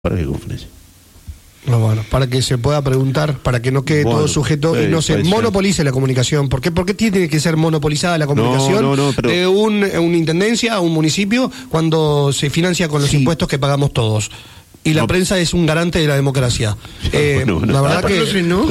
para qué conferencia. No, bueno, para que se pueda preguntar, para que no quede todo sujeto y no se monopolice la comunicación. ¿Por qué tiene que ser monopolizada la comunicación de una intendencia a un municipio cuando se financia con los impuestos que pagamos todos? Y la prensa es un garante de la democracia. La verdad que...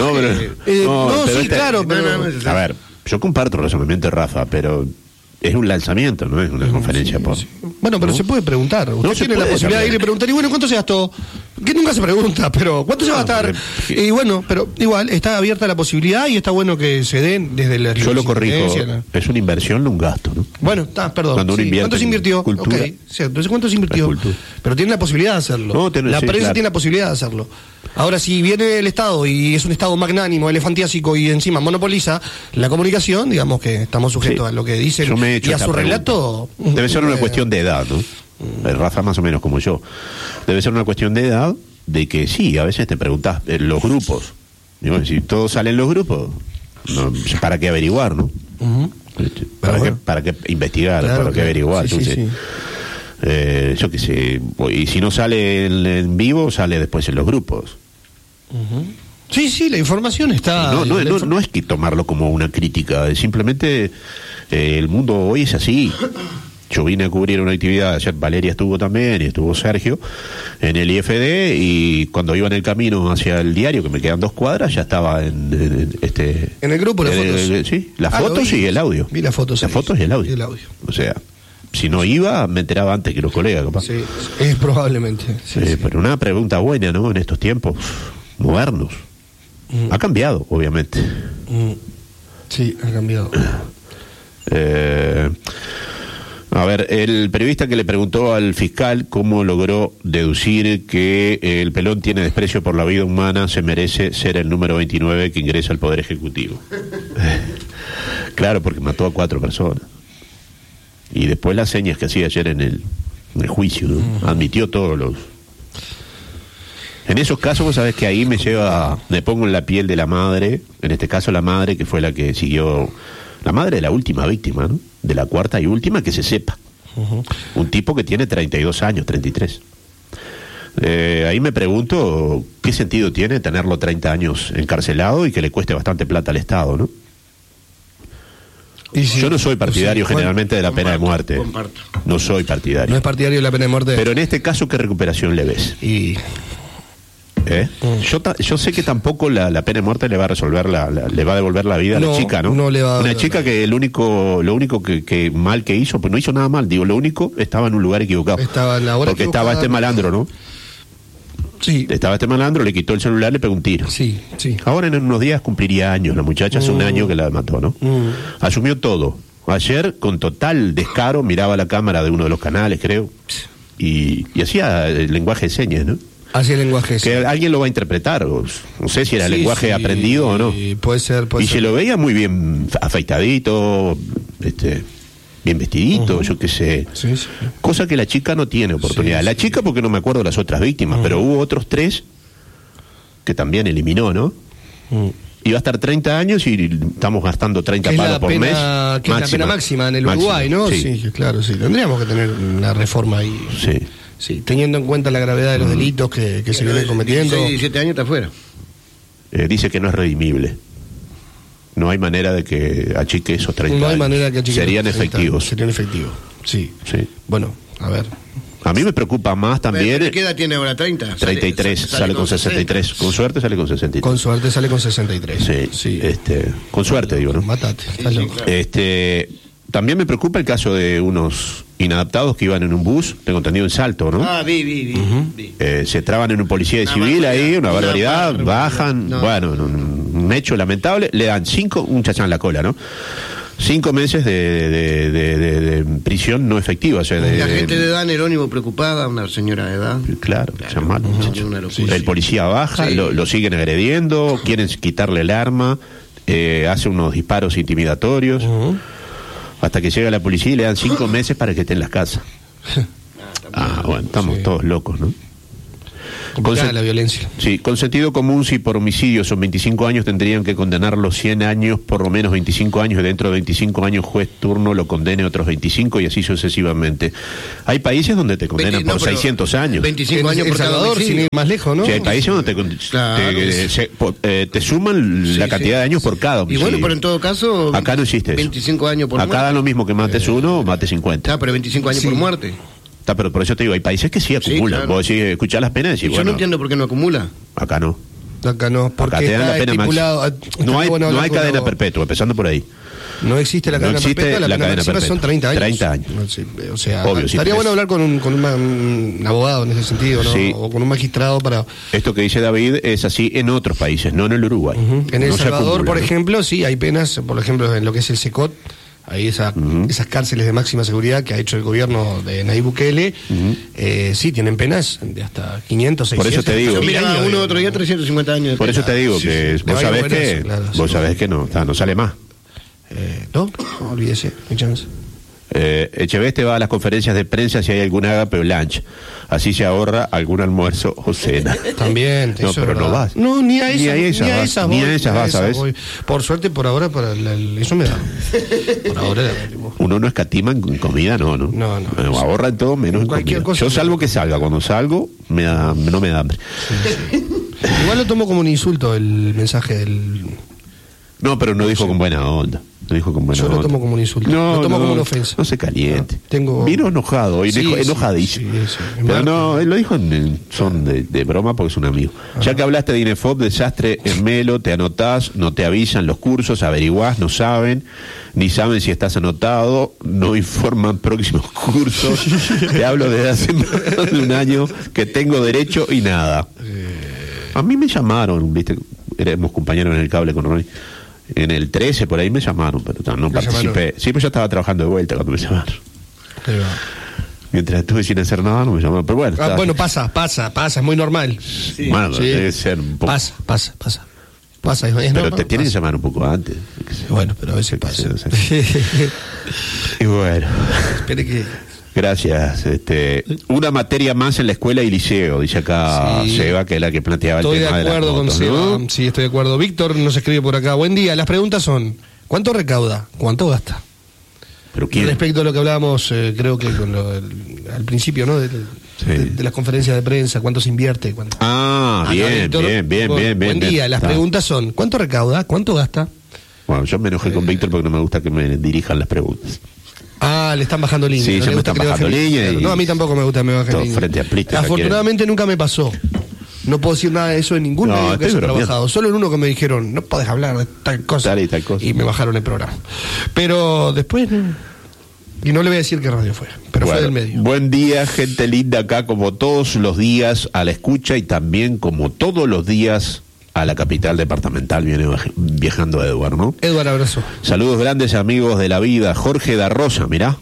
claro. A ver, yo comparto el razonamiento de Rafa, pero... es un lanzamiento, no es una conferencia. Bueno, pero se puede preguntar. Usted tiene la posibilidad de ir y preguntar, y bueno, ¿cuánto se gastó? Que nunca se pregunta, pero ¿cuánto se va a gastar? Y bueno, pero igual está abierta la posibilidad y está bueno que se den desde la... Yo lo corrijo, es una inversión, no un gasto, ¿no? Bueno, perdón. Cuando uno invierte, ¿cuánto se invirtió? Cultura. Okay, entonces, ¿cuánto se invirtió? Pero tiene la posibilidad de hacerlo. La prensa tiene la posibilidad de hacerlo. Ahora, si viene el Estado y es un Estado magnánimo, elefantiásico y encima monopoliza la comunicación, digamos que estamos sujetos a lo que dicen y a su relato. Debe ser una cuestión de edad, ¿no? Rafa más o menos como yo. Debe ser una cuestión de edad, de que sí, a veces te preguntás, los grupos, digo, si todos salen los grupos, no, ¿para qué averiguar, no? ¿Para qué investigar? Claro, ¿para qué averiguar? Entonces, yo qué sé, y si no sale en vivo, sale después en los grupos. Sí, la información está... No es que tomarlo como una crítica, simplemente el mundo hoy es así. Yo vine a cubrir una actividad, ayer Valeria estuvo también y estuvo Sergio en el IFD, y cuando iba en el camino hacia el diario, que me quedan 2 cuadras, ya estaba en el grupo, las fotos. Sí, las fotos y el audio. Vi las fotos. Las fotos y el audio. O sea, si no iba, me enteraba antes que los colegas, capaz. Sí, probablemente. Pero una pregunta buena, ¿no? En estos tiempos modernos. Ha cambiado, obviamente. Sí, ha cambiado. A ver, el periodista que le preguntó al fiscal cómo logró deducir que el pelón tiene desprecio por la vida humana, se merece ser el número 29 que ingresa al Poder Ejecutivo. Claro, porque mató a 4 personas. Y después las señas que hacía ayer en el juicio, ¿no? Admitió todos los... En esos casos, vos sabés que ahí me pongo en la piel de la madre, en este caso la madre que fue la que siguió... La madre de la última víctima, ¿no? De la cuarta y última, que se sepa. Un tipo que tiene 32 años, 33. Ahí me pregunto qué sentido tiene tenerlo 30 años encarcelado y que le cueste bastante plata al Estado, ¿no? Yo no soy partidario generalmente de la pena de muerte. No soy partidario. No es partidario de la pena de muerte. Pero en este caso, ¿qué recuperación le ves? Yo sé que tampoco la pena de muerte le va a resolver le va a devolver la vida a la chica, ¿no? No le va a una chica que lo único que mal que hizo, pues no hizo nada mal, digo, lo único, estaba en un lugar equivocado. Porque estaba este malandro, ¿no? Sí. Estaba este malandro, le quitó el celular, le pegó un tiro. Sí. Ahora en unos días cumpliría años, la muchacha hace un año que la mató, ¿no? Asumió todo. Ayer, con total descaro, miraba la cámara de uno de los canales, creo, y hacía el lenguaje de señas, ¿no? Hacia el lenguaje. Que alguien lo va a interpretar, no sé si era lenguaje aprendido o no. Puede ser. Y se lo veía muy bien afeitadito, bien vestidito, yo qué sé. Cosa que la chica no tiene oportunidad. La chica, porque no me acuerdo de las otras víctimas, pero hubo otros 3 que también eliminó, ¿no? Iba a estar 30 años y estamos gastando 30 palos por mes. Que es la pena máxima en el Uruguay, ¿no? Sí, claro, sí. Tendríamos que tener una reforma ahí. Sí, teniendo en cuenta la gravedad de los delitos que se vienen cometiendo. 17 años está afuera. Dice que no es redimible. No hay manera de que achique esos 30 años. No hay manera que achique. Serían efectivos. Serían efectivos, sí. Bueno, a ver. A mí me preocupa más también... ¿Qué edad tiene ahora? 30. 33, sale con 63. Con suerte sale con 63. Con suerte sale con 63. Sí. Con suerte, digo, ¿no? Mátate. También me preocupa el caso de unos inadaptados que iban en un bus, tengo entendido en Salto, ¿no? Vi. Se traban en un policía de civil ahí, una barbaridad, bajan, bueno, un hecho lamentable, le dan un chachán en la cola, ¿no? 5 meses de prisión no efectiva. O sea, la gente de edad, Nerónimo, preocupada, una señora de edad. Claro. El policía baja, lo siguen agrediendo, quieren quitarle el arma, hace unos disparos intimidatorios, hasta que llega la policía y le dan 5 meses para que esté en las casas. Bueno, estamos todos locos, ¿no? La violencia. Sí, con sentido común, si por homicidio son 25 años, tendrían que condenarlos 100 años, por lo menos 25 años, y dentro de 25 años juez turno lo condene otros 25 y así sucesivamente. Hay países donde te condenan por 600 años. 25 años por Salvador, sin ir más lejos, ¿no? Sí, hay países donde te suman la cantidad de años por cada homicidio. Y bueno, pero en todo caso... Acá no existe 25 eso. años por muerte. Acá da lo mismo que mates uno o mates 50. Pero 25 años por muerte. Pero por eso te digo, hay países que sí acumulan. Claro. Vos decís, escuchás las penas y decís, yo no entiendo por qué no acumula. Acá no. Acá no, porque acá te dan la pena estipulado. No hay cadena perpetua, empezando por ahí. No existe la cadena perpetua, la pena máxima son 30 años. 30 años. O sea, obvio, estaría bueno hablar con un abogado en ese sentido, ¿no? Sí. O con un magistrado para... Esto que dice David es así en otros países, no en el Uruguay. En El Salvador, por ejemplo, sí, hay penas, por ejemplo, en lo que es el SECOT, hay esas cárceles de máxima seguridad que ha hecho el gobierno de Nayib Bukele, sí, tienen penas de hasta 500, 600. Por eso te digo. Mira, uno otro día 350 años. Por eso te digo que vos sabés que no sale más. No, olvídese, no hay chance. Echeveste va a las conferencias de prensa si hay alguna agape o lunch. Así se ahorra algún almuerzo o cena. También. No, pero no vas. No, ni a esas vas, ¿sabes? Por suerte, por ahora, eso me da. Por ahora. Uno no escatima en comida, no. Ahorra en todo menos en comida. Yo salvo que salga. Cuando salgo, no me da hambre. Sí. Igual lo tomo como un insulto el mensaje del... No, pero no dijo con buena onda. Yo lo tomo como un insulto. Lo tomo como una ofensa. No se caliente. Vino enojado hoy, enojadísimo. Pero no, él lo dijo en son de broma porque es un amigo. Ya que hablaste de INEFOP, desastre en Melo, te anotás, no te avisan los cursos, averiguás, no saben, ni saben si estás anotado, no informan próximos cursos. Te hablo desde hace más de un año que tengo derecho y nada. A mí me llamaron, viste, éramos compañeros en el cable con Ronnie. En el 13 por ahí me llamaron, pero no participé. Sí, pues yo estaba trabajando de vuelta cuando me llamaron. Pero... mientras estuve sin hacer nada no me llamaron, pero bueno. Bueno, pasa, es muy normal. Sí. Bueno, sí. Debe ser un poco... Pasa, es pero normal, te tienen que llamar un poco antes. Bueno, pero a veces pasa. Y bueno. Espere que... Gracias. Una materia más en la escuela y liceo, dice acá Seba, que es la que planteaba el tema de las motos. Estoy de acuerdo con Seba, ¿no? Sí, estoy de acuerdo. Víctor nos escribe por acá. Buen día, las preguntas son, ¿cuánto recauda? ¿Cuánto gasta? ¿Pero quién? Respecto a lo que hablábamos, creo que al principio, ¿no? De las conferencias de prensa, ¿cuánto se invierte? Bien. Buen día, las preguntas son, ¿cuánto recauda? ¿Cuánto gasta? Bueno, yo me enojé con Víctor porque no me gusta que me dirijan las preguntas. Le están bajando línea. Sí, ya me están bajando línea. No, a mí tampoco me gusta que me bajen línea. Frente a Plista, afortunadamente nunca me pasó. No puedo decir nada de eso en ningún medio que haya trabajado. Solo en uno que me dijeron, no podés hablar de tal cosa. Y me bajaron el programa. Pero después, y no le voy a decir qué radio fue, pero fue del medio. Buen día, gente linda acá, como todos los días a la escucha y también como todos los días a la capital departamental viene viajando Eduardo, ¿no? Eduardo, abrazo. Saludos grandes amigos de la vida. Jorge da Rosa, mirá.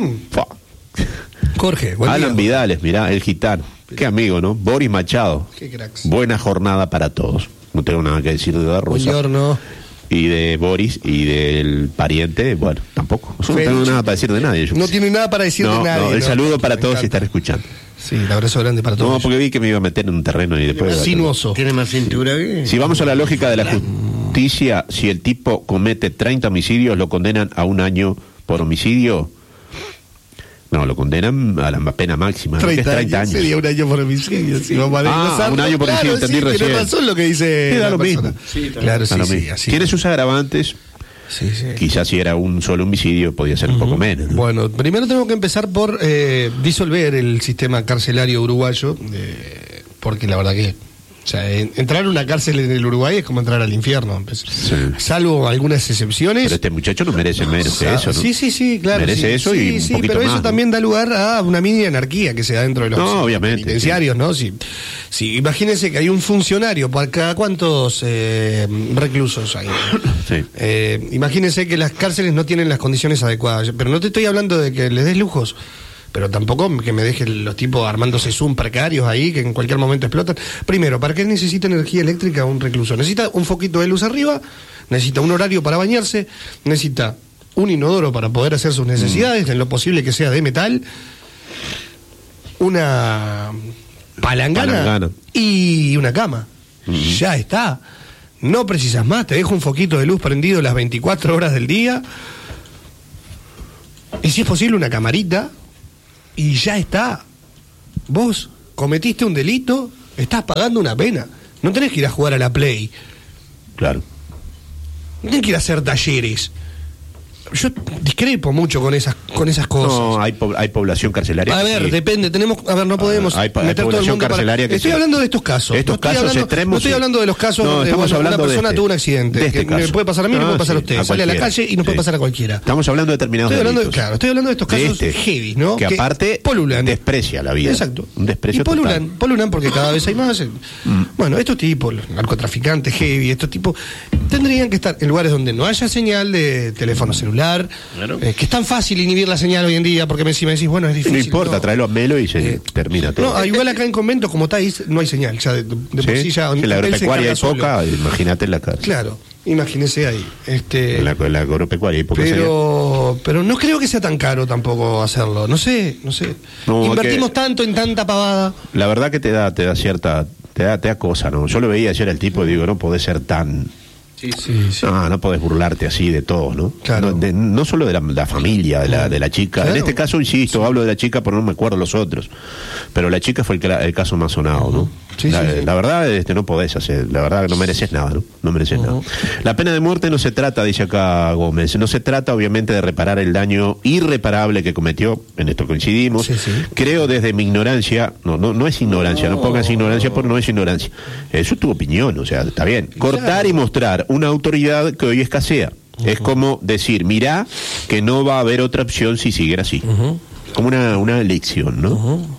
Jorge, buen Alan día. Vidales, mirá, el gitano. Qué amigo, ¿no? Boris Machado. Qué cracks. Buena jornada para todos. No tengo nada que decir de da Rosa. Buongiorno. Y de Boris y del pariente, bueno, tampoco. Yo no tengo nada para decir de nadie. No tiene nada para decir de nadie. No, el saludo para todos si están escuchando. Sí, el abrazo grande para todos. No, porque vi que me iba a meter en un terreno y después... Sinuoso. Tiene más cintura que... Si vamos a la lógica de la justicia, si el tipo comete 30 homicidios, ¿lo condenan a un año por homicidio? No, lo condenan a la pena máxima, 30 que es 30 años. Sería un año por homicidio. Si vamos a un año por homicidio, entendí recién. Tiene razón lo que dice da lo mismo. Sí, claro, sí, así. Tiene sus agravantes. Sí. Quizás si era un solo homicidio podía ser un poco menos, ¿no? Bueno, primero tengo que empezar por disolver el sistema carcelario uruguayo, porque la verdad que entrar a una cárcel en el Uruguay es como entrar al infierno, salvo algunas excepciones. Pero este muchacho no merece eso, ¿no? Sí, claro. Merece eso y un poquito pero más, eso también da lugar a una mini anarquía que se da dentro de los penitenciarios, ¿no? Sí, imagínense que hay un funcionario para cada cuántos reclusos hay. Sí. Imagínense que las cárceles no tienen las condiciones adecuadas, pero no te estoy hablando de que les des lujos, pero tampoco que me dejen los tipos armándose Zoom precarios ahí, que en cualquier momento explotan. Primero, ¿para qué necesita energía eléctrica un recluso? Necesita un foquito de luz arriba, necesita un horario para bañarse, necesita un inodoro para poder hacer sus necesidades, en lo posible que sea de metal, una palangana y una cama. Ya está. No precisas más, te dejo un foquito de luz prendido las 24 horas del día. Y si es posible una camarita y ya está. Vos cometiste un delito, estás pagando una pena. No tenés que ir a jugar a la Play. Claro. No tenés que ir a hacer talleres. Yo discrepo mucho con esas cosas. No, hay población carcelaria. A ver, depende, no podemos meter todo el mundo carcelaria estoy hablando de estos casos. Estos casos extremos. No estoy hablando de los casos donde una persona tuvo un accidente. Que me puede pasar a mí y le puede pasar a usted. Sale a la calle y nos puede pasar a cualquiera. Estamos hablando de determinados delitos. Claro, estoy hablando de estos casos heavy, ¿no? Que aparte polulan. Desprecia la vida. Exacto. Un desprecio y polulan porque cada vez hay más. Bueno, estos tipos, los narcotraficantes heavy, estos tipos tendrían que estar en lugares donde no haya señal de teléfono celular. Claro. Que es tan fácil inhibir la señal hoy en día, porque me decís, bueno, es difícil. No importa, tráelo a Melo y se termina todo. No, igual acá en Convento, como estáis, no hay señal. Ya de por sí ya. En la agropecuaria hay poca, imagínate en la casa. Claro, imagínese ahí. En la agropecuaria hay poca pero no creo que sea tan caro tampoco hacerlo. No sé. No, invertimos tanto en tanta pavada. La verdad que te da cierta. Te da cosa, ¿no? Yo lo veía ayer al tipo y digo, no podés ser tan. Sí. No podés burlarte así de todo, ¿no? Claro. No solo de la familia, de la chica. Claro. En este caso, insisto, hablo de la chica, pero no me acuerdo los otros. Pero la chica fue el caso más sonado, ¿no? La verdad, no podés hacer. La verdad, no mereces nada, ¿no? No mereces nada. La pena de muerte no se trata, dice acá Gómez, no se trata, obviamente, de reparar el daño irreparable que cometió. En esto coincidimos. Sí. Creo desde mi ignorancia, no es ignorancia, no pongas ignorancia porque no es ignorancia. Eso es tu opinión, o sea, está bien. Cortar y mostrar una autoridad que hoy escasea. Es como decir, mirá que no va a haber otra opción si siguiera así. Como una elección, ¿no?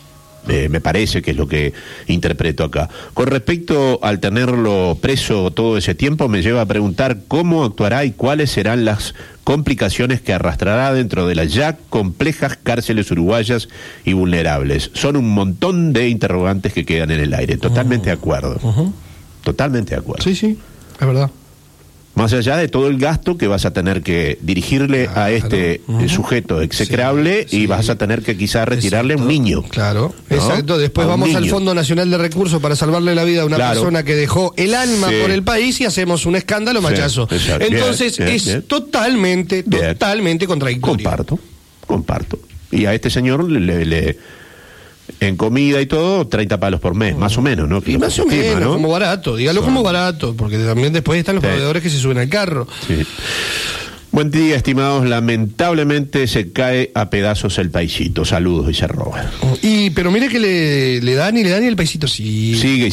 Me parece que es lo que interpreto acá. Con respecto al tenerlo preso todo ese tiempo, me lleva a preguntar cómo actuará y cuáles serán las complicaciones que arrastrará dentro de las ya complejas cárceles uruguayas y vulnerables. Son un montón de interrogantes que quedan en el aire. Totalmente de acuerdo. Totalmente de acuerdo. Sí, es verdad. Más allá de todo el gasto que vas a tener que dirigirle a este sujeto execrable y vas a tener que quizás retirarle a un niño. Claro, ¿no? Exacto. Después vamos al Fondo Nacional de Recursos para salvarle la vida a una persona que dejó el alma por el país y hacemos un escándalo machazo. Entonces es totalmente contradictorio. Comparto. Y a este señor en comida y todo, 30 palos por mes, más o menos, ¿no? Y más o menos, ¿no? Como barato, dígalo como barato, porque también después están los proveedores que se suben al carro. Sí. Buen día, estimados. Lamentablemente se cae a pedazos el paisito. Saludos, dice Robert. Pero mire que le dan y el paisito sigue.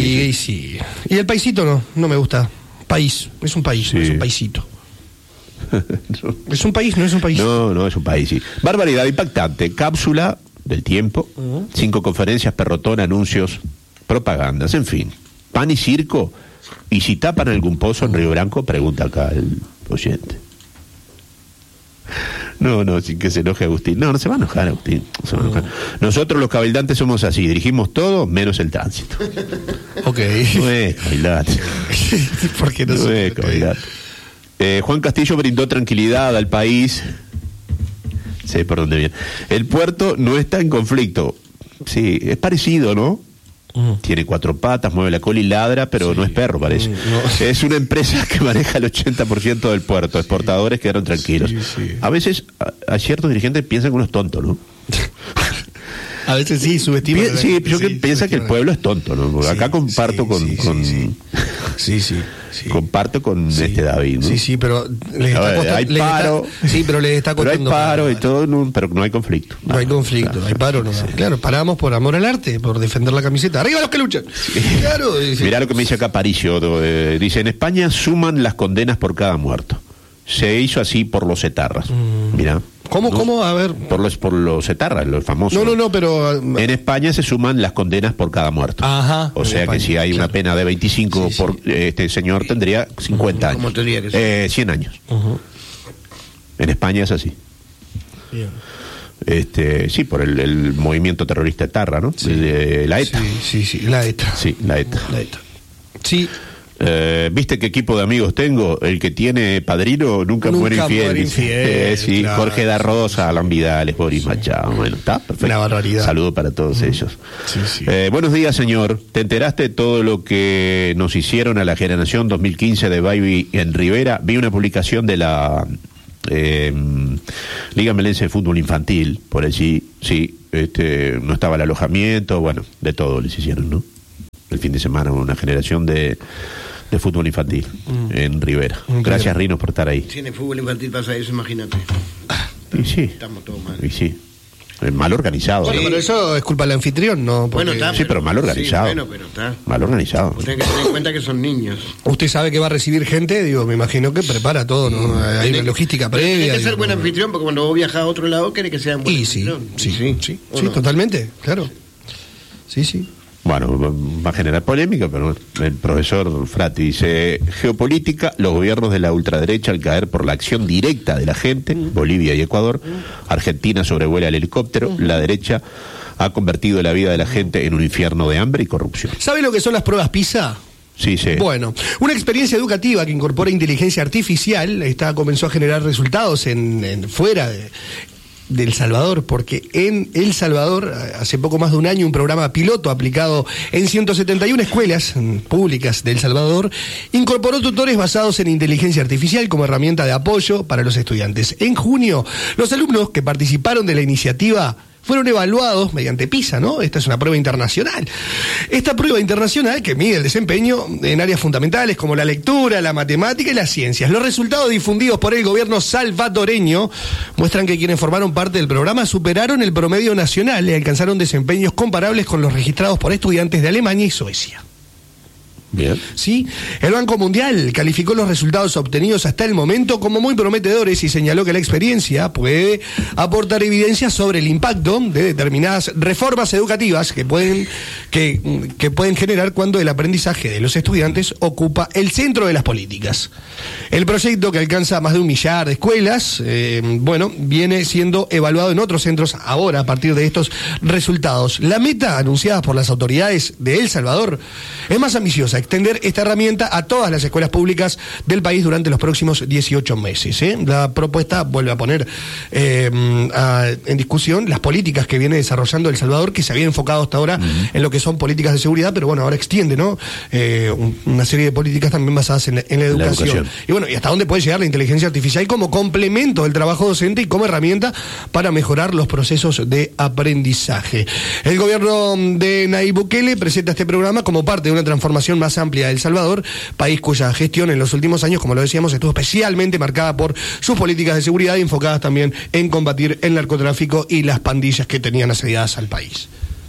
Y el paisito no me gusta. País, es un país, no es un paisito. ¿Es un país? No es un país. No, es un país, sí. Barbaridad impactante. Cápsula del tiempo, 5 conferencias, perrotón, anuncios, propagandas, en fin, pan y circo. Y si tapan algún pozo en Río Branco, pregunta acá el oyente. No, sin que se enoje Agustín. No se va a enojar Agustín. Nosotros los cabildantes somos así, dirigimos todo menos el tránsito. Ok. No es cabildante. ¿Por qué no es cabildante? Juan Castillo brindó tranquilidad al país. Sé por dónde viene. El puerto no está en conflicto. Sí, es parecido, ¿no? Tiene 4 patas, mueve la cola y ladra, pero no es perro, parece. No. Es una empresa que maneja el 80% del puerto. Exportadores quedaron tranquilos. Sí. A veces, a ciertos dirigentes piensan que uno es tonto, ¿no? A veces sí, subestima. Piensa que el pueblo es tonto, ¿no? Acá comparto comparto con David, ¿no? Sí, pero les está costando. Hay paro. Pero les está costando. Pero hay paro y todo, pero no hay conflicto. No hay conflicto, hay paro, ¿no? Claro, paramos por amor al arte, por defender la camiseta. ¡Arriba los que luchan! Claro. Mirá lo que me dice acá Paricio. Dice, en España suman las condenas por cada muerto. Se hizo así por los etarras. Mirá. ¿Cómo? A ver. Por los etarras, los famosos. No, pero... En España se suman las condenas por cada muerto. Ajá. O sea España, que si hay una pena de 25 por este señor tendría 50 años. ¿Cómo tendría que ser? 100 años. En España es así. Bien. Sí, por el movimiento terrorista etarra, ¿no? La ETA. Sí, la ETA. Sí, la ETA. Sí. ¿Viste qué equipo de amigos tengo? El que tiene padrino nunca muere infiel. Sí, claro. Jorge da Rosa, Alan Vidal, Boris Machado. Bueno, está perfecto. Una barbaridad. Saludo para todos ellos. Sí. Buenos días, señor. ¿Te enteraste de todo lo que nos hicieron a la generación 2015 de Baby en Rivera? Vi una publicación de la Liga Melense de Fútbol Infantil, por allí, sí, no estaba el alojamiento, bueno, de todo les hicieron, ¿no? El fin de semana, una generación de fútbol infantil en Rivera. Gracias, Rino, por estar ahí. Si en el fútbol infantil pasa eso, imagínate. Y sí. Estamos todos mal. Y sí. Mal organizado. Bueno, pero eso es culpa del anfitrión, ¿no? Porque... Bueno, está. Sí, pero mal organizado. Sí, bueno, pero está. Mal organizado. Usted tiene que tener en cuenta que son niños. Usted sabe que va a recibir gente, digo, me imagino que prepara todo, ¿no? Hay una logística previa. Tiene que ser buen anfitrión, porque cuando vos viajas a otro lado, quiere que sean buen anfitrión. Sí, totalmente, claro. Sí. Bueno, va a generar polémica, pero el profesor Frati dice: geopolítica, los gobiernos de la ultraderecha al caer por la acción directa de la gente, Bolivia y Ecuador, Argentina sobrevuela el helicóptero, la derecha ha convertido la vida de la gente en un infierno de hambre y corrupción. ¿Sabe lo que son las pruebas PISA? Sí. Bueno, una experiencia educativa que incorpora inteligencia artificial comenzó a generar resultados fuera de El Salvador, porque en El Salvador, hace poco más de un año, un programa piloto aplicado en 171 escuelas públicas de El Salvador incorporó tutores basados en inteligencia artificial como herramienta de apoyo para los estudiantes. En junio, los alumnos que participaron de la iniciativa fueron evaluados mediante PISA, ¿no? Esta es una prueba internacional. Esta prueba internacional que mide el desempeño en áreas fundamentales como la lectura, la matemática y las ciencias. Los resultados difundidos por el gobierno salvadoreño muestran que quienes formaron parte del programa superaron el promedio nacional y alcanzaron desempeños comparables con los registrados por estudiantes de Alemania y Suecia. Bien. Sí, el Banco Mundial calificó los resultados obtenidos hasta el momento como muy prometedores y señaló que la experiencia puede aportar evidencia sobre el impacto de determinadas reformas educativas que pueden generar cuando el aprendizaje de los estudiantes ocupa el centro de las políticas. El proyecto, que alcanza más de 1 millar de escuelas, viene siendo evaluado en otros centros ahora a partir de estos resultados. La meta anunciada por las autoridades de El Salvador es más ambiciosa: extender esta herramienta a todas las escuelas públicas del país durante los próximos 18 meses. La propuesta vuelve a poner en discusión las políticas que viene desarrollando El Salvador, que se había enfocado hasta ahora en lo que son políticas de seguridad, pero bueno, ahora extiende, ¿no? Una serie de políticas también basadas en la educación. Y bueno, y hasta dónde puede llegar la inteligencia artificial como complemento del trabajo docente y como herramienta para mejorar los procesos de aprendizaje. El gobierno de Nayib Bukele presenta este programa como parte de una transformación más amplia de El Salvador, país cuya gestión en los últimos años, como lo decíamos, estuvo especialmente marcada por sus políticas de seguridad y enfocadas también en combatir el narcotráfico y las pandillas que tenían asediadas al país.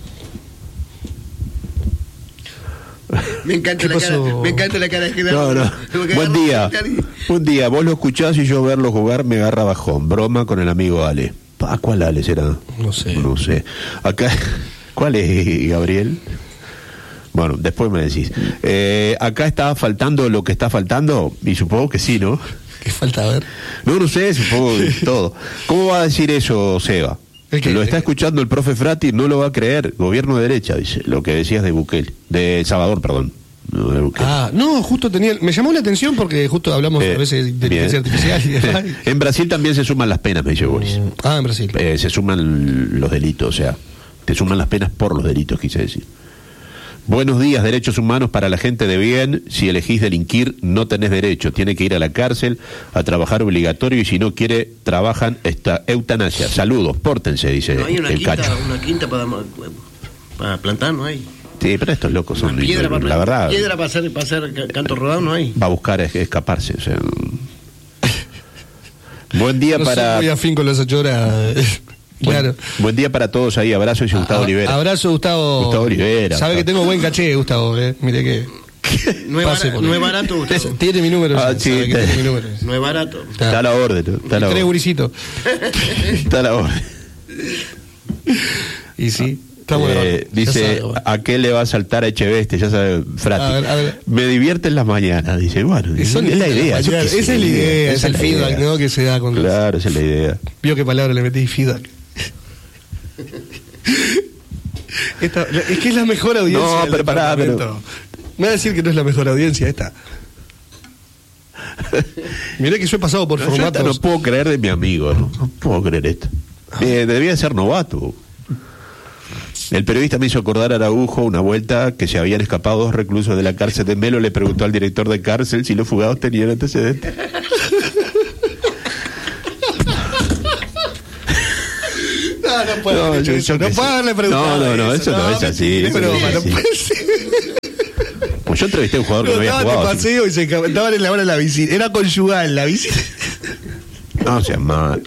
Me encanta la cara de Genaro. No. Buen día. Vos lo escuchás y yo verlo jugar me agarra bajón. Broma con el amigo Ale. ¿Cuál Ale será? No sé. Acá, ¿cuál es, Gabriel? Bueno, después me decís. Acá está faltando lo que está faltando, y supongo que sí, ¿no? ¿Qué falta? A ver. No sé, supongo que todo. ¿Cómo va a decir eso, Seba? Lo está escuchando el profe Frati, no lo va a creer. Gobierno de derecha, dice. Lo que decías de Bukele. De Salvador, perdón. No, de Bukele. Justo me llamó la atención porque justo hablamos a veces de inteligencia artificial y demás. En Brasil también se suman las penas, me dice Boris. En Brasil. Se suman los delitos, o sea, te suman las penas por los delitos, quise decir. Buenos días, derechos humanos para la gente de bien. Si elegís delinquir, no tenés derecho. Tiene que ir a la cárcel, a trabajar obligatorio, y si no quiere, trabajan eutanasia. Saludos, pórtense, dice el Cacho. Una quinta para plantar, no hay. Sí, pero estos locos son... la verdad... Piedra para hacer canto rodado no hay. Va a buscar escaparse, o sea... Buen día para... Soy muy afín con las 8 horas... Claro. Buen día para todos ahí, abrazo, dice Gustavo Olivera. Abrazo, Gustavo. Gustavo Olivera. Sabe que tengo buen caché, Gustavo, mire que... No es barato, Gustavo. Tiene mi número. Sí, tiene mi número. No es barato. Está a la orden. Está a la orden. 3 gurisitos. Está a la orden. Y sí. Dice, ¿a qué le va a saltar a Echeveste? Ya sabe, Frati. A ver. Me divierte en las mañanas. Dice, bueno, es la idea. Esa es la idea, es el feedback, ¿no? Que se da con Claro, esa es la idea. Vio qué palabra le metí, feedback. Es que es la mejor audiencia. No, pero pará, pero... Me va a decir que no es la mejor audiencia esta. Mirá que yo he pasado por formatos. No puedo creer de mi amigo, no puedo creer esto. Debía ser novato. El periodista me hizo acordar a Araujo una vuelta que se habían escapado 2 reclusos de la cárcel de Melo. Le preguntó al director de cárcel si los fugados tenían antecedentes. No puedo haberle preguntado. No, eso no es así. No puede ser. Pues yo entrevisté a un jugador que no había jugado. Paseo y se estaban en la hora de la visita. Era conyugal la visita. No seas malo.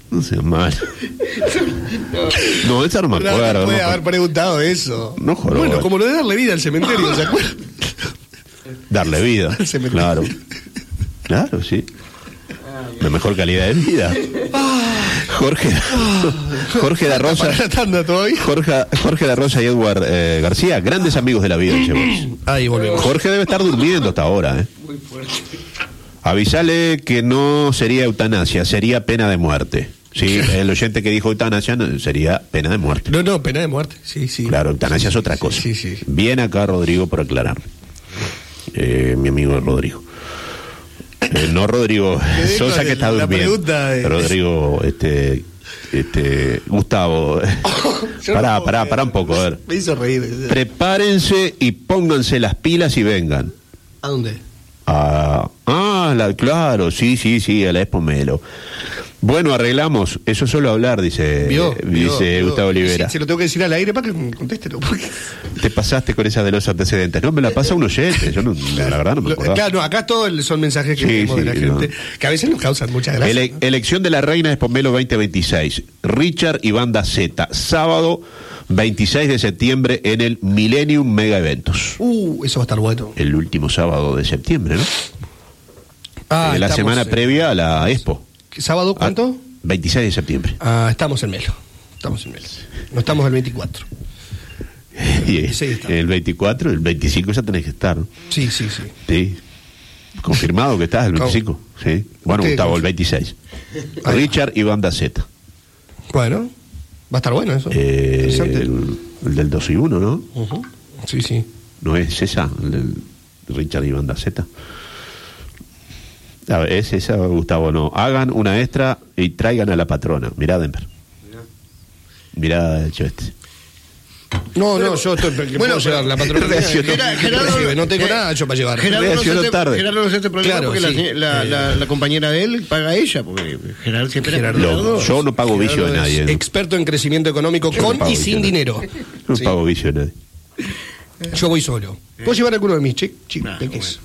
No, esa no me acuerdo. No puede haber preguntado eso. No joder. Bueno, como lo de darle vida al cementerio, ¿se acuerdan? Darle vida. Claro. Claro, sí. De mejor calidad de vida. Jorge da Rosa. Jorge da Rosa y Edward García, grandes amigos de la vida. Ahí volvemos. Jorge debe estar durmiendo hasta ahora. Muy fuerte. Avisale que no sería eutanasia, sería pena de muerte. Sí, el oyente que dijo eutanasia sería pena de muerte. No, pena de muerte. Sí. Claro, eutanasia es otra cosa. Sí. Bien acá, Rodrigo, por aclarar. Mi amigo Rodrigo. No Rodrigo Sosa, que está durmiendo. Rodrigo, Gustavo. Pará un poco, a ver. Me hizo reír. Prepárense y pónganse las pilas y vengan. ¿A dónde? Claro, sí, a la Expo Melo. Bueno, arreglamos. Eso es solo hablar, dice Gustavo Olivera. Se lo tengo que decir al aire para que me conteste. Te pasaste con esa de los antecedentes. No, me la pasa un oyente. Yo la verdad no me acuerdo. Claro, acá todos son mensajes que tenemos de la gente, que a veces nos causan muchas gracias. Elección de la Reina Expo Melo 2026. Richard y Banda Z. Sábado 26 de septiembre en el Millennium Mega Eventos. Eso va a estar bueno. El último sábado de septiembre, ¿no? La semana previa a la Expo. ¿Sábado cuánto? 26 de septiembre. Estamos en Melo. No estamos el 24. El 24, el 25 ya tenés que estar, ¿no? Sí. Sí. Confirmado que estás el 25. Sí. Bueno, Gustavo, el 26. Richard y Banda Z. Bueno, va a estar bueno eso. El del 2 y 1, ¿no? Sí. ¿No es esa? El del Richard y Banda Z. A ver, es esa, Gustavo, no. Hagan una extra y traigan a la patrona. Mirá, Denver. Mirá, yo No, yo puedo llevar la patrona. Gerardo, no tengo nada yo para llevar. Gerardo no hace este problema, claro, porque la compañera de él paga ella, porque Gerardo siempre yo no pago vicio de nadie. Experto en crecimiento económico con y sin dinero. No pago vicio de nadie. Yo voy solo. ¿Puedo llevar alguno de mis peques?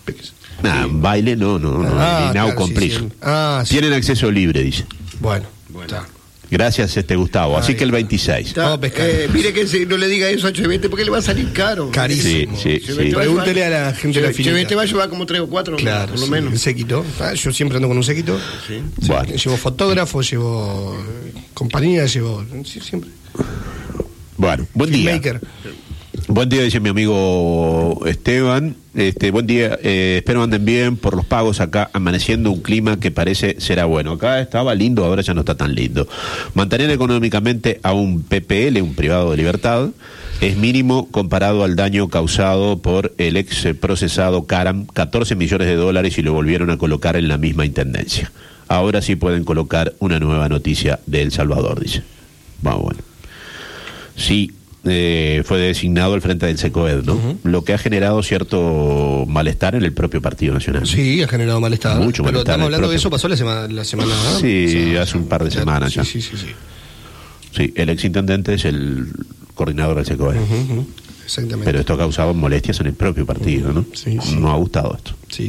Baile no. Now complete. Tienen acceso libre, dice. Bueno. Gracias, Gustavo. Así que el 26. Mire que no le diga eso a Chevete porque le va a salir caro. Carísimo. Sí. Pregúntele a la gente de la fila. Chevete va a llevar como 3 o 4, claro, por lo menos. Un séquito. Yo siempre ando con un séquito. Sí. Bueno. Llevo fotógrafo, llevo compañía, siempre. Bueno, buen día. Buen día, dice mi amigo Esteban. Buen día, espero anden bien por los pagos acá, amaneciendo un clima que parece será bueno. Acá estaba lindo, ahora ya no está tan lindo. Mantener económicamente a un PPL, un privado de libertad, es mínimo comparado al daño causado por el ex procesado Caram, 14 millones de dólares, y lo volvieron a colocar en la misma intendencia. Ahora sí pueden colocar una nueva noticia de El Salvador, dice. Bueno. Sí. Fue designado al frente del SECOED, ¿no? Lo que ha generado cierto malestar en el propio Partido Nacional. Sí, ha generado malestar. Mucho pero malestar. Estamos hablando de eso, pasó la semana. Sí, hace un par de semanas ya. Sí. Sí, el exintendente es el coordinador del SECOED. Exactamente. Pero esto ha causado molestias en el propio partido, ¿no? Sí. No ha gustado esto. Sí.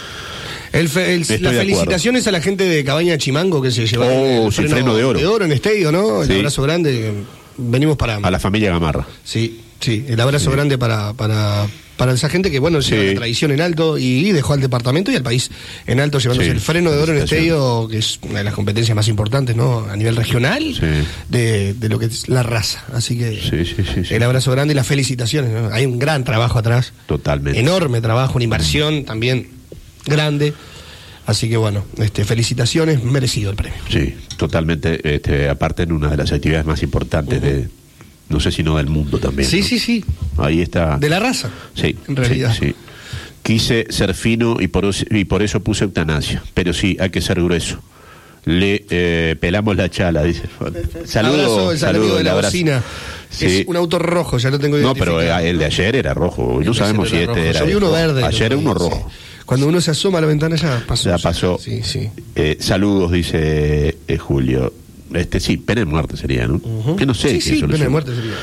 Las felicitaciones a la gente de Cabaña Chimango que se llevaron el freno de oro. De oro en Estadio, ¿no? El abrazo grande. Venimos para... A la familia Gamarra. Sí, el abrazo grande para esa gente que, bueno, lleva la tradición en alto y dejó al departamento y al país en alto, llevándose el freno de oro en Estadio, que es una de las competencias más importantes, ¿no? A nivel regional, de lo que es la raza. Así que el abrazo grande y las felicitaciones, ¿no? Hay un gran trabajo atrás. Totalmente. Enorme trabajo, una inversión también grande. Así que bueno, felicitaciones, merecido el premio. Sí, totalmente, aparte en una de las actividades más importantes No sé si no del mundo también. Sí, ¿no? sí. Ahí está. De la raza. Sí. En realidad. Sí. Quise ser fino y por eso puse eutanasia. Pero sí, hay que ser grueso. Le pelamos la chala, dice. Saludos, saludo de la bocina. Sí. Es un auto rojo, ya lo tengo identificado. No, pero el de ayer era rojo. No sabemos si este era. Yo vi uno verde. Ayer era uno rojo. Cuando uno se asoma a la ventana ya pasó. Ya pasó. Sí. Saludos, dice Julio. Sí, pena de muerte sería, ¿no? Que no sé. Sí, pena de muerte sería.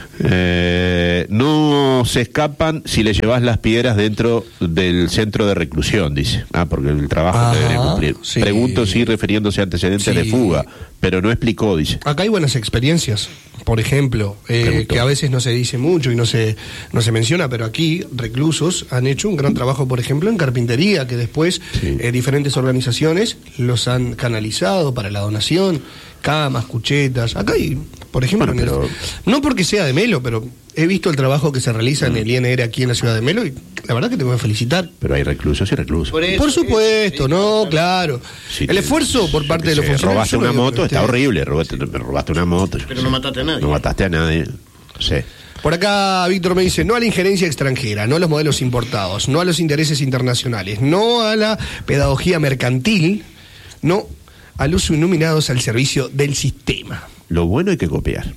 No se escapan si le llevas las piedras dentro del centro de reclusión, dice. Porque el trabajo que debería cumplir. Sí. Pregunto si refiriéndose a antecedentes de fuga, pero no explicó, dice. Acá hay buenas experiencias, por ejemplo, que a veces no se dice mucho y no se menciona, pero aquí reclusos han hecho un gran trabajo, por ejemplo, en carpintería, que después diferentes organizaciones los han canalizado para la donación. Camas, cuchetas, acá hay, por ejemplo, no porque sea de Melo, pero he visto el trabajo que se realiza en el INR aquí en la ciudad de Melo y la verdad que te voy a felicitar. Pero hay reclusos y reclusos. Por supuesto, claro. Sí, el esfuerzo por parte de los funcionarios. Robaste una moto, está horrible, robaste una moto. Pero no mataste a nadie. No mataste a nadie, sí. Por acá Víctor me dice, no a la injerencia extranjera, no a los modelos importados, no a los intereses internacionales, no a la pedagogía mercantil, no al uso iluminados al servicio del sistema. Lo bueno hay que copiar.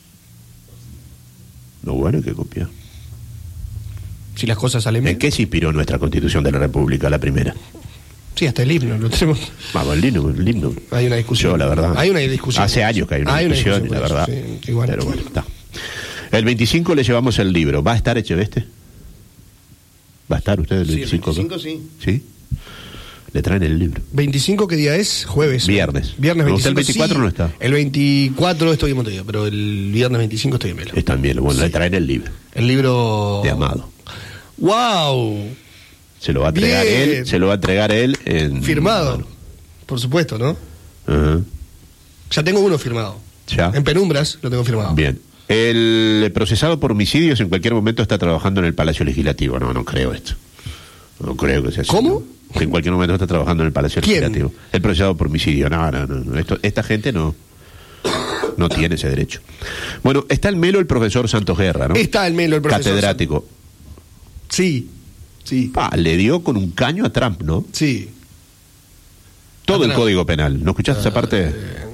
Si las cosas salen bien. ¿En qué se inspiró nuestra Constitución de la República, la primera? Sí, hasta el himno, lo tenemos. Vamos, el himno. Hay una discusión. Yo, la verdad. Hay una discusión. Hace años que hay una discusión, la verdad. Sí, igual. Pero bueno, está. El 25 le llevamos el libro. ¿Va a estar Echeveste? ¿Va a estar usted el 25? Sí, el 25 sí. ¿Sí? Le traen el libro. ¿25 qué día es? Jueves. Viernes. Viernes 25. ¿Usted el 24 no está? El 24 estoy en Montevideo, pero el viernes 25 estoy en Melo. Está en Melo. Bueno, le traen el libro. El libro... De Amado. ¡Wow! Se lo va a entregar él. Firmado. Bueno. Por supuesto, ¿no? Uh-huh. Ya tengo uno firmado. ¿Ya? En penumbras lo tengo firmado. Bien. El procesado por homicidios en cualquier momento está trabajando en el Palacio Legislativo. No creo esto. No creo que sea así. ¿Cómo? Que en cualquier momento está trabajando en el Palacio Legislativo. El procesado por homicidio. No. Esta gente no tiene ese derecho. Bueno, está el Melo el profesor Santos Guerra, ¿no? Está el Melo el profesor. Catedrático. Sí. Le dio con un caño a Trump, ¿no? Sí. Todo el Código Penal. ¿No escuchaste esa parte?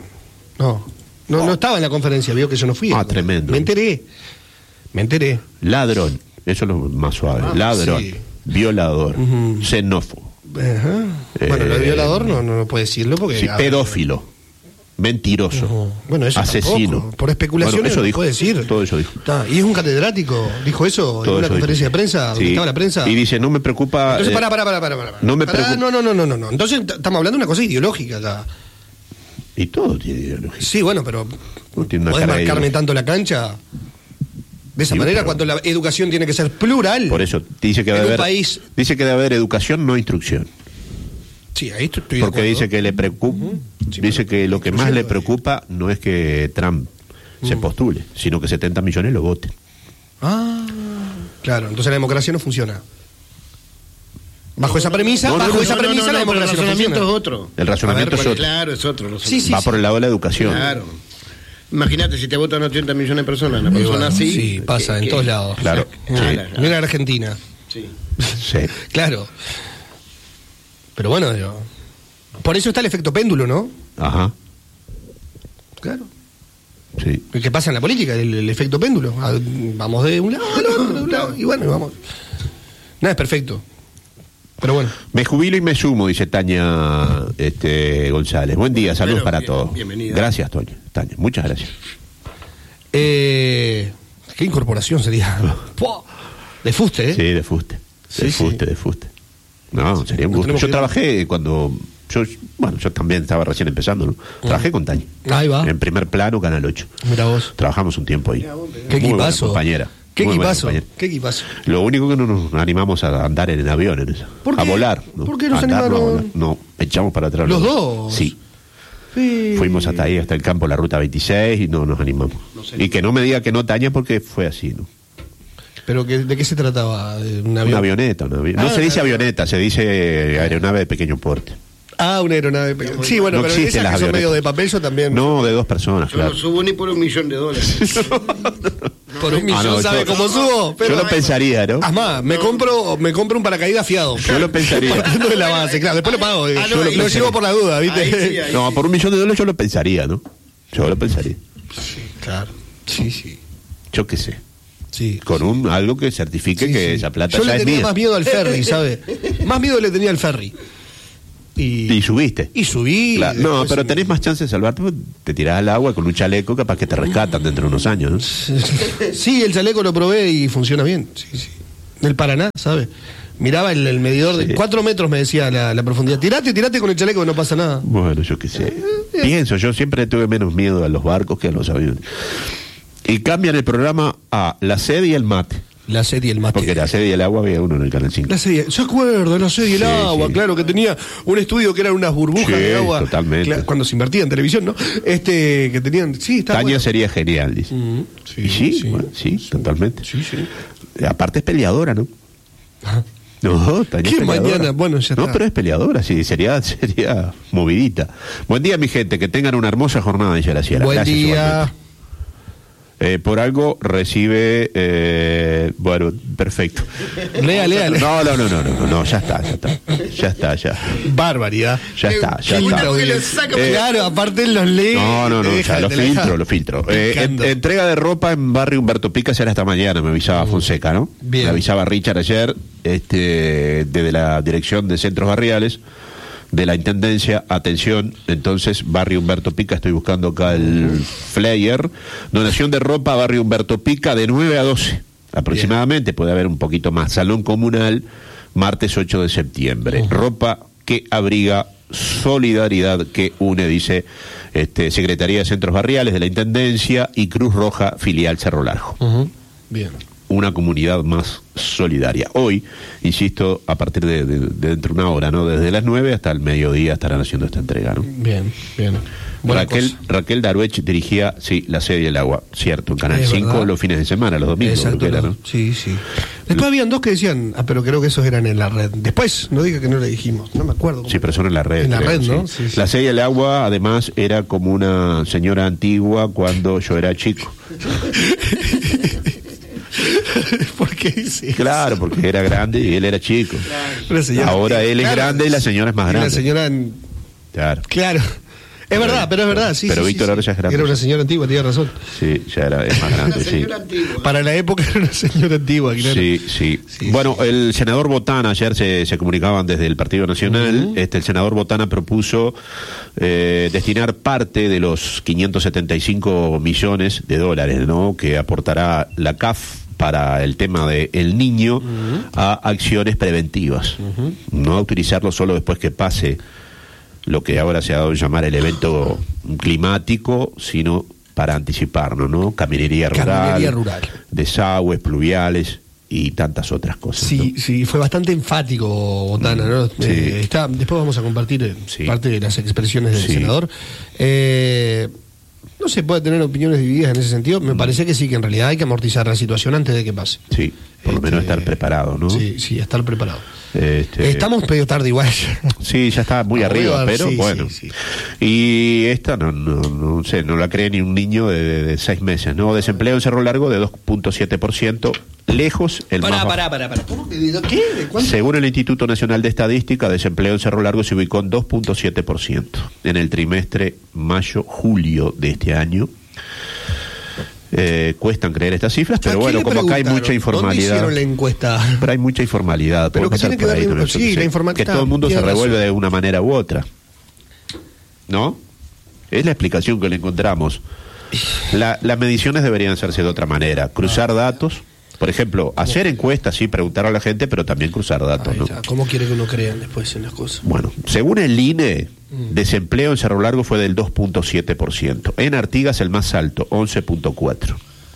No estaba en la conferencia, vio que yo no fui. Tremendo. Me enteré. Ladrón. Eso es lo más suave. Ladrón. Sí. Violador. Xenófobo. Bueno, lo de violador no puede decirlo porque... Sí, pedófilo. Mentiroso. Bueno, eso asesino. Tampoco. Por especulaciones eso no puede decir. Todo eso dijo. Y es un catedrático. Dijo eso en una conferencia de prensa donde estaba la prensa. Y dice, no me preocupa... Entonces, para. No me preocupa... No. Entonces estamos hablando de una cosa ideológica acá. Y todo tiene ideología. Sí, bueno, pero ¿podés marcarme tanto la cancha? De esa manera, cuando la educación tiene que ser plural. Por eso, dice que debe haber educación, no instrucción. Sí, ahí estoy porque dice que le preocupa, dice que lo que más le preocupa no es que Trump se postule, sino que 70 millones lo voten. Claro, entonces la democracia no funciona. Bajo esa premisa, la democracia no funciona. El razonamiento es otro. El razonamiento es otro. Claro, es otro. Va por el lado de la educación. Claro. Imagínate si te votan 80 millones de personas, una persona así. Sí, pasa en todos lados. Claro. Mira Argentina. Sí. Claro. Pero bueno, por eso está el efecto péndulo, ¿no? Ajá. Claro. Sí. ¿Qué pasa en la política? El efecto péndulo. Vamos de un lado al otro, de un lado, y bueno, vamos. Nada es perfecto. Pero bueno. Me jubilo y me sumo, dice Tania González. Buen día, saludos para todos. Bienvenida. Gracias, Tania. Muchas gracias. ¿Qué incorporación sería? De fuste, ¿eh? Sí, de fuste. De fuste. No, sería un gusto. Yo trabajé cuando... Yo también estaba recién empezando, ¿no? Trabajé con Tania. Ahí va. En Primer Plano, Canal 8. Mira vos. Trabajamos un tiempo ahí. ¿Qué equipazo? Compañera. ¿Qué equipazo? Lo único que no nos animamos a andar en avión en eso. ¿Por qué? A volar. ¿no? ¿Por qué nos animaron? No, echamos para atrás. ¿Los dos? Sí. Fuimos hasta ahí, hasta el campo, la ruta 26, y no nos animamos. Y que no me diga que no, Tania, porque fue así, ¿no? ¿Pero de qué se trataba? ¿Un avión? Una avioneta. No se dice avioneta, se dice aeronave de pequeño porte. Una aeronave. Sí, bueno, no pero esas que son medio de papel, yo también. No, de 2 personas, yo no subo ni por $1.000.000. Por $1 millón, ¿sabe cómo subo? Pero yo lo pensaría, ¿no? Además, me compro un paracaídas fiado. Yo lo pensaría. Partiendo de la base, claro. Después lo pago. Yo lo llevo por la duda, ¿viste? No, por $1 millón yo lo pensaría, ¿no? Yo lo pensaría. Sí, claro. Sí. Yo qué sé. Sí. Con algo que certifique que esa plata ya es mía. Yo le tenía más miedo al ferry, ¿sabe? Más miedo le tenía al ferry. Y subiste. Y subí. Claro. No, pero tenés más chance de salvarte. Te tirás al agua con un chaleco, capaz que te rescatan dentro de unos años, ¿no? Sí, el chaleco lo probé y funciona bien. Sí. Del Paraná, ¿sabe? Miraba el medidor de 4 metros, me decía la profundidad. Tirate con el chaleco que no pasa nada. Bueno, yo qué sé. Pienso, yo siempre tuve menos miedo a los barcos que a los aviones. Y cambian el programa a la sed y el mate. La sed y el mate. Porque la sed y el agua había uno en el Canal 5. La sed, ¿se acuerda? La sed y el agua, claro, que tenía un estudio que eran unas burbujas de agua. Totalmente. Cuando se invertía en televisión, ¿no? Que tenían. Sí, está Tania bueno. sería genial, dice. Sí, totalmente. Sí. Aparte es peleadora, ¿no? Ajá. No, Tania ¿Qué es peleadora. mañana? Bueno, ya está. No, pero es peleadora, sí, sería movidita. Buen día, mi gente, que tengan una hermosa jornada, dice la Sierra. Buen Gracias, día. igualmente. Por algo recibe, bueno, perfecto. Lea. No, ya está. Barbaridad. Ya está. Claro, aparte los lee. No, ya lo filtro. Entrega de ropa en barrio Humberto Pica será esta mañana, me avisaba Fonseca, ¿no? Bien. Me avisaba Richard ayer, desde la Dirección de Centros Barriales de la Intendencia. Atención, entonces, barrio Humberto Pica, estoy buscando acá el flyer. Donación de ropa, barrio Humberto Pica, de 9 a 12 aproximadamente. Bien. Puede haber un poquito más. Salón comunal, martes 8 de septiembre. Ropa que abriga, solidaridad que une, dice Secretaría de Centros Barriales de la Intendencia y Cruz Roja, filial Cerro Largo. Bien. Una comunidad más solidaria. Hoy, insisto, a partir de dentro de una hora, ¿no? Desde las 9 hasta el mediodía estarán haciendo esta entrega, ¿no? Bien. Raquel Daruech dirigía, la sed y el agua, cierto, en Canal 5 los fines de semana, los domingos. Exacto, ¿no? Sí. Después habían dos que decían, pero creo que esos eran en la red. Después, no diga que no le dijimos, no me acuerdo. Sí, pero son en la red. En la red, ¿no? Sí. La sed y el agua, además, era como una señora antigua cuando yo era chico. ¿Por qué dice Claro, porque era grande y él era chico. Claro. Ahora él es grande y la señora es más grande. La señora... Claro. Es verdad, pero es verdad, sí. Pero Víctor ahora ya es grande. Era una señora antigua, tenía razón. Sí, es más grande, sí. Para la época era una señora antigua, claro. Sí. Bueno, el senador Botana, ayer se comunicaban desde el Partido Nacional, el senador Botana propuso destinar parte de los 575 millones de dólares, ¿no?, que aportará la CAF para el tema de el niño a acciones preventivas. No a utilizarlo solo después que pase lo que ahora se ha dado a llamar el evento climático, sino para anticiparnos, ¿no? Caminería rural, desagües pluviales y tantas otras cosas. Sí, ¿no? Sí, fue bastante enfático Botana, ¿no? Sí. Después vamos a compartir parte de las expresiones del senador. No se puede tener opiniones divididas en ese sentido. Me parece que sí, que en realidad hay que amortizar la situación antes de que pase. Sí, por lo menos estar preparado, ¿no? Sí, estar preparado. Estamos medio tarde igual. Sí, ya está muy arriba, pero bueno. Sí. Y esta no sé, no la cree ni un niño de 6 meses, ¿no? Desempleo en Cerro Largo de 2.7%, lejos el más bajo. ¿Cómo que qué? ¿De cuánto? Según el Instituto Nacional de Estadística, desempleo en Cerro Largo se ubicó en 2.7% en el trimestre mayo-julio de este año. Cuestan creer estas cifras, pero bueno, como acá hay mucha informalidad. ¿Dónde hicieron la encuesta? Pero hay mucha informalidad. Pero que tiene que ver la informalidad. Que todo el mundo se revuelve de una manera u otra. ¿No? Es la explicación que le encontramos. Las mediciones deberían hacerse de otra manera. Cruzar datos. Por ejemplo, hacer encuestas, sí, preguntar a la gente, pero también cruzar datos, ¿no? ¿Cómo quiere que uno crea después en las cosas? Bueno, según el INE, desempleo en Cerro Largo fue del 2.7%. En Artigas el más alto, 11.4%.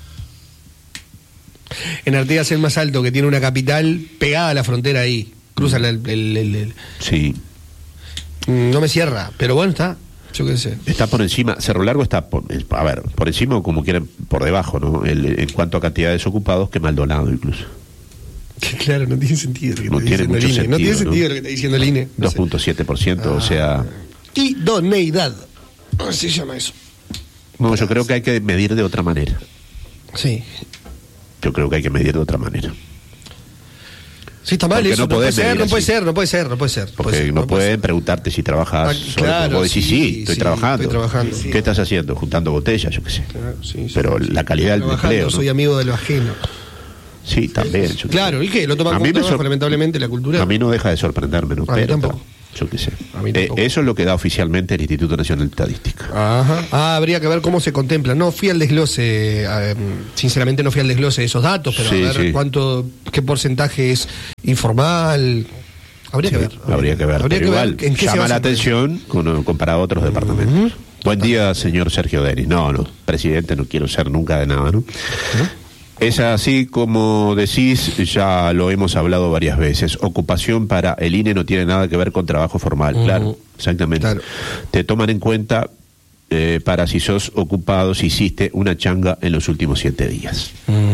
En Artigas el más alto, que tiene una capital pegada a la frontera ahí. Cruza Sí. No me cierra, pero bueno, está. Yo qué sé. Está por encima, Cerro Largo está por encima o como quieran, por debajo, ¿no? En cuanto a cantidad de desocupados, que Maldonado incluso. Claro, no tiene sentido. No tiene mucho sentido. No tiene sentido lo que está diciendo el INE. 2.7%, o sea... Idoneidad. ¿Cómo se llama eso? No, yo creo que hay que medir de otra manera. Sí. Yo creo que hay que medir de otra manera. Sí, está mal. Eso no puede ser. Porque no pueden preguntarte si trabajas. Claro, vos decís, sí, estoy trabajando. ¿Qué estás haciendo? Juntando botellas, yo qué sé. Claro, pero la calidad del empleo. Soy amigo de lo ajeno. Sí, también. Claro, ¿y qué? Lo toman como trabajo, lamentablemente, la cultura. A mí no deja de sorprenderme, ¿no? A mí tampoco. Yo qué sé. Eso es lo que da oficialmente el Instituto Nacional de Estadística. Ajá. Habría que ver cómo se contempla. No fui al desglose, sinceramente no fui al desglose de esos datos, pero a ver qué porcentaje es informal. Habría que ver. Habría que ver. Pero igual, llama la atención comparado a otros departamentos. Buen día, señor Sergio Denis. No, presidente, no quiero ser nunca de nada, ¿no? Es así como decís, ya lo hemos hablado varias veces. Ocupación para el INE no tiene nada que ver con trabajo formal. Claro, exactamente. Claro. Te toman en cuenta para si sos ocupado, si hiciste una changa en los últimos 7 días.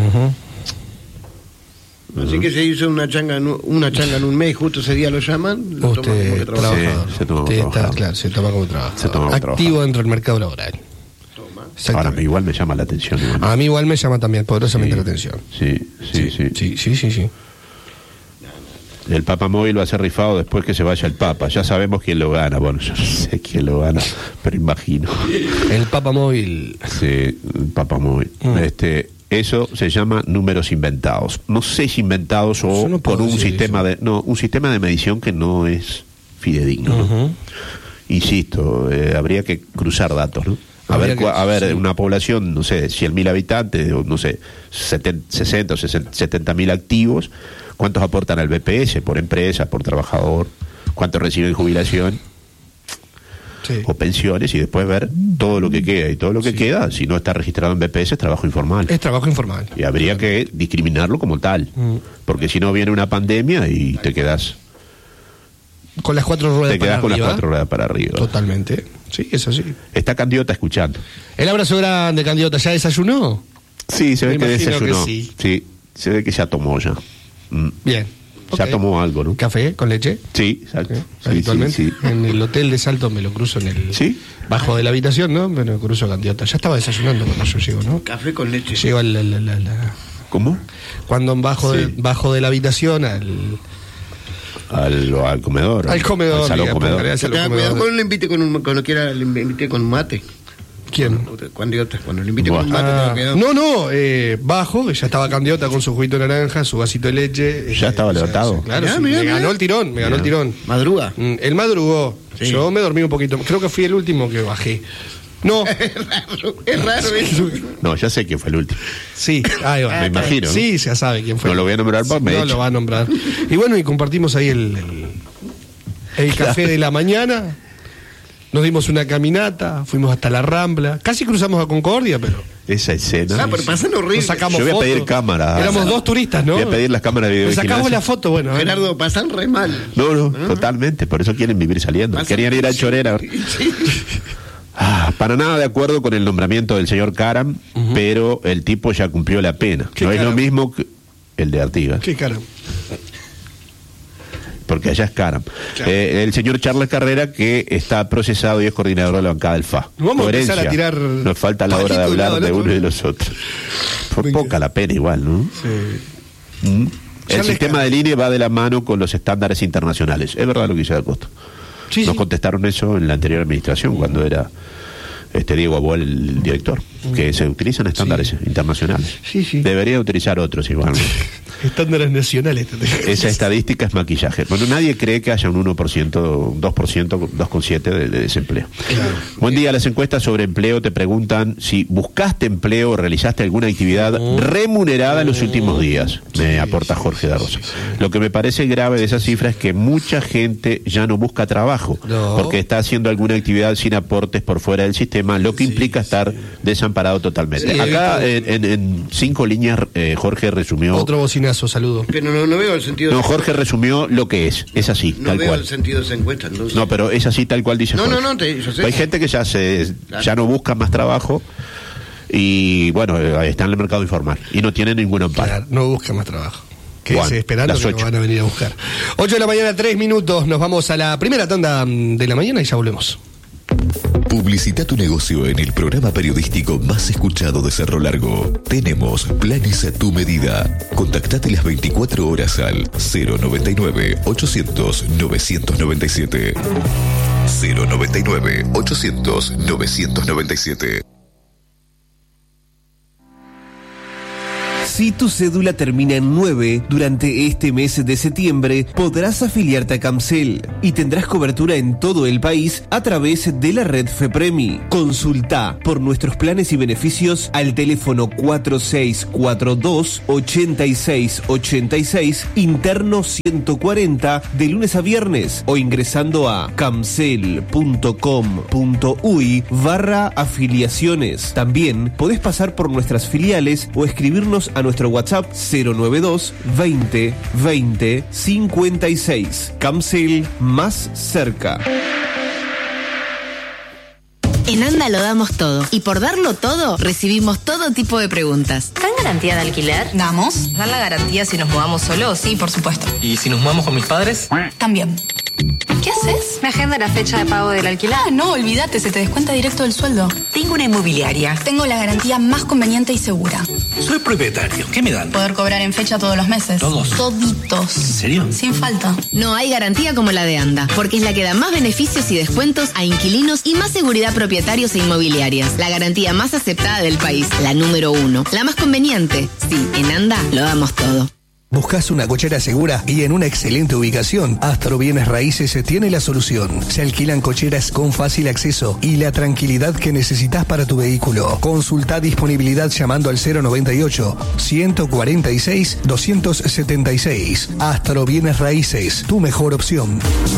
Así que se hizo una changa en un mes, justo ese día lo llaman, lo toma como que trabajador. Se toma como trabajador. Activo dentro del mercado laboral. Ahora igual me llama la atención. A mí igual me llama también poderosamente la atención. Sí. El Papa Móvil va a ser rifado después que se vaya el Papa. Ya sabemos quién lo gana. Bueno, yo no sé quién lo gana, pero imagino. El Papa Móvil. Sí, el Papa Móvil. Eso se llama números inventados. No sé si inventados o con un sistema un sistema de medición que no fidedigno, ¿no? Insisto, habría que cruzar datos, ¿no? A ver, una población, no sé, 100.000 habitantes, no sé, 60 o 70.000 activos, ¿cuántos aportan al BPS por empresa, por trabajador? ¿Cuántos reciben jubilación? Sí. O pensiones, y después ver todo lo que queda. Y todo lo que queda, si no está registrado en BPS, es trabajo informal. Es trabajo informal. Y habría que discriminarlo como tal. Porque si no viene una pandemia y te quedas... Con las 4 ruedas para arriba. Te quedas con las 4 ruedas para arriba. Totalmente. Sí, eso sí. Está Candiota escuchando. El abrazo grande, Candiota. ¿Ya desayunó? Sí, se ve que desayunó. Sí, se ve que ya tomó ya. Bien. Ya tomó algo, ¿no? ¿Café con leche? Sí, exacto. Habitualmente. Sí. En el hotel de Salto me lo cruzo en el... ¿Sí? Bajo de la habitación, ¿no? Me lo cruzo Candiota. Ya estaba desayunando cuando yo llego, ¿no? Café con leche. Llego ¿Cómo? Cuando bajo de la habitación al comedor. Al comedor. Al salón comedor. Cuidado cuando le invite cuando quiera, le invite con mate. ¿Quién? Cuando le invite con mate. Bajo, ya estaba Candiota con su juguito de naranja, su vasito de leche. Ya estaba levantado. Claro, me ganó el tirón, ¿Madruga? Él madrugó. Sí. Yo me dormí un poquito. Creo que fui el último que bajé. No. Es raro eso. No, ya sé quién fue el último. Sí, ahí va. Me imagino. Sí, ya sabe quién fue. No lo voy a nombrar porque no lo va a nombrar. Y bueno, y compartimos ahí el café de la mañana. Nos dimos una caminata, fuimos hasta la Rambla. Casi cruzamos a Concordia, pero... Esa escena. Pero pasan horrible. Nos sacamos Yo voy a pedir fotos. cámara. Éramos 2 turistas, ¿no? Voy a pedir las cámaras de video. Sacamos la foto, bueno. Gerardo, pasan re mal. No, totalmente. Por eso quieren vivir saliendo. Querían ir a Chorera. Sí. Para nada de acuerdo con el nombramiento del señor Caram, pero el tipo ya cumplió la pena. No es lo mismo que el de Artigas. ¿Qué Caram? Porque allá es Caram. El señor Charles Carrera, que está procesado y es coordinador de la bancada del FA. Vamos Coherencia. a empezar a tirar... Nos falta la hora de hablar de uno y de los otros. Fue poca la pena igual, ¿no? Sí. El sistema del INE va de la mano con los estándares internacionales. Es verdad lo que dice Acosta. Nos contestaron eso en la anterior administración, cuando era Diego Aboal el director, que se utilizan estándares internacionales. Debería utilizar otros igual. Estándares nacionales. Esa estadística es maquillaje. Bueno, nadie cree que haya un 1%, 2%, 2,7% de desempleo. Claro. Buen día. Las encuestas sobre empleo te preguntan si buscaste empleo o realizaste alguna actividad remunerada en los últimos días. Me aporta Jorge de Rosa. Lo que me parece grave de esa cifra es que mucha gente ya no busca trabajo, porque está haciendo alguna actividad sin aportes por fuera del sistema, lo que implica estar desamparado totalmente. Acá en 5 líneas Jorge resumió... Otro bocinazo, saludo. Pero no veo el sentido... No, Jorge resumió lo que es así, tal cual. No veo el sentido de esa encuesta, entonces. No, pero es así tal cual dice Jorge. Yo sé. Hay gente que ya no busca más trabajo y bueno, está en el mercado informal y no tiene ningún amparo. Claro, no busca más trabajo. Quédese esperando que nos van a venir a buscar. 8 de la mañana, 3 minutos. Nos vamos a la primera tanda de la mañana y ya volvemos. Publicita tu negocio en el programa periodístico más escuchado de Cerro Largo. Tenemos planes a tu medida. Contactate las 24 horas al 099-800-997. 099-800-997. Si tu cédula termina en 9, durante este mes de septiembre podrás afiliarte a Camcel y tendrás cobertura en todo el país a través de la red FEPREMI. Consulta por nuestros planes y beneficios al teléfono 4642-8686, interno 140, de lunes a viernes, o ingresando a camcel.com.uy/afiliaciones. También podés pasar por nuestras filiales o escribirnos a nuestro WhatsApp 092 20 20 56. Camcel, más cerca. En ANDA lo damos todo, y por darlo todo recibimos todo tipo de preguntas. ¿Dan garantía de alquiler? ¿Damos? ¿Dan la garantía si nos mudamos solos? Sí, por supuesto. ¿Y si nos mudamos con mis padres? También. ¿Qué haces? Me agenda la fecha de pago del alquiler. No, olvídate, se te descuenta directo del sueldo. Tengo una inmobiliaria. Tengo la garantía más conveniente y segura. Soy propietario. ¿Qué me dan? Poder cobrar en fecha todos los meses. ¿Todos? Toditos. ¿En serio? Sin falta. No hay garantía como la de ANDA, porque es la que da más beneficios y descuentos a inquilinos y más seguridad a propietarios e inmobiliarias. La garantía más aceptada del país, la número 1. La más conveniente. Sí, en ANDA lo damos todo. ¿Buscas una cochera segura y en una excelente ubicación? Astro Bienes Raíces tiene la solución. Se alquilan cocheras con fácil acceso y la tranquilidad que necesitas para tu vehículo. Consulta disponibilidad llamando al 098-146-276. Astro Bienes Raíces, tu mejor opción.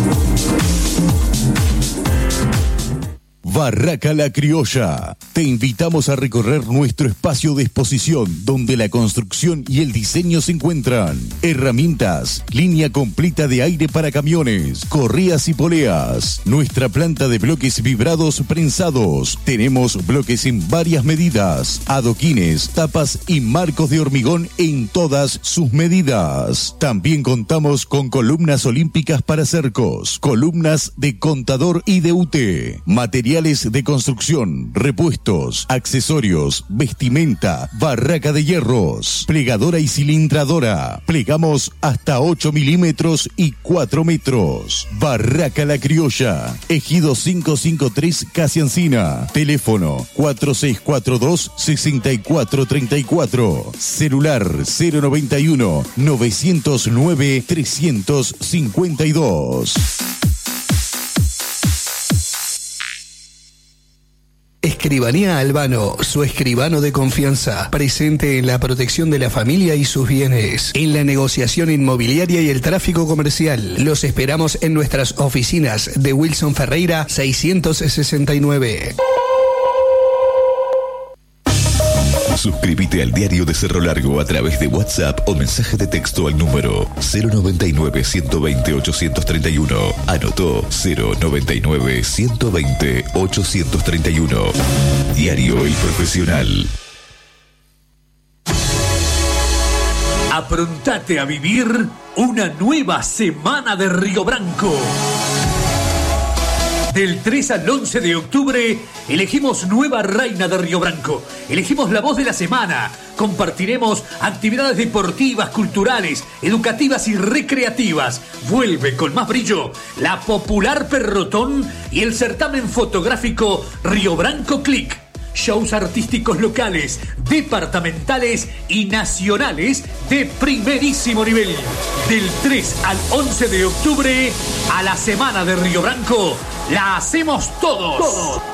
Barraca La Criolla. Te invitamos a recorrer nuestro espacio de exposición donde la construcción y el diseño se encuentran. Herramientas, línea completa de aire para camiones, correas y poleas. Nuestra planta de bloques vibrados prensados. Tenemos bloques en varias medidas, adoquines, tapas y marcos de hormigón en todas sus medidas. También contamos con columnas olímpicas para cercos, columnas de contador y de UTE, materiales de construcción, repuestos, accesorios, vestimenta, barraca de hierros, plegadora y cilindradora. Plegamos hasta 8 milímetros y 4 metros. Barraca La Criolla, Ejido 553 Casi Encina. Teléfono 4642-6434. Celular 091-909-352. Escribanía Albano, su escribano de confianza, presente en la protección de la familia y sus bienes, en la negociación inmobiliaria y el tráfico comercial. Los esperamos en nuestras oficinas de Wilson Ferreira 669. Suscríbete al Diario de Cerro Largo a través de WhatsApp o mensaje de texto al número 099-120-831. Anotó 099-120-831. Diario El Profesional. Aprontate a vivir una nueva semana de Río Branco. Del 3 al 11 de octubre, elegimos nueva reina de Río Branco. Elegimos la voz de la semana. Compartiremos actividades deportivas, culturales, educativas y recreativas. Vuelve con más brillo la popular Perrotón y el certamen fotográfico Río Branco Click. Shows artísticos locales, departamentales y nacionales de primerísimo nivel. Del 3 al 11 de octubre, a la Semana de Río Branco, la hacemos todos.